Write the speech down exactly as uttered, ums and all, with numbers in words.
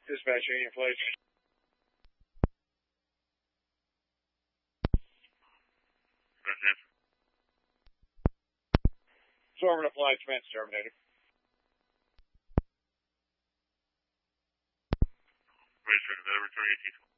Dispatch, Union Flight. Affirmative flight, commence terminated. Return, return eighteen.